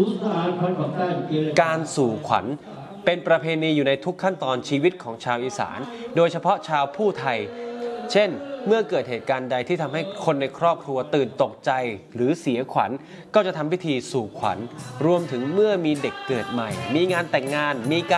การสู่ขวัญเป็นประเพณีอยู่ในทุกขั้นตอนชีวิตของชาวอีสานโดยเฉพาะชาวผู้ไทยเช่นเมื่อเกิดเหตุการณ์ใดที่ทำให้คนในครอบครัวตื่นตกใจหรือเสียขวัญก็จะทำพิธีสู่ขวัญรวมถึงเมื่อมีเด็กเกิดใหม่มีงานแต่งงานมีการ